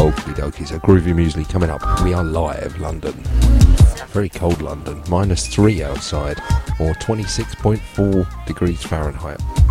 Okie dokie, so Groovy Muesli coming up. We are live, London. Very cold London, -3 outside, or 26.4 degrees Fahrenheit.